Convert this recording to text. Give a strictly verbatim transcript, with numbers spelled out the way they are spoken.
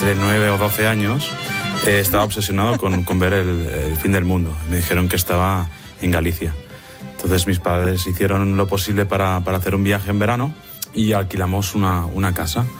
de nueve o doce años, eh, estaba obsesionado con, con ver el, el fin del mundo. Me dijeron que estaba en Galicia. Entonces mis padres hicieron lo posible para, para hacer un viaje en verano y alquilamos una, una casa.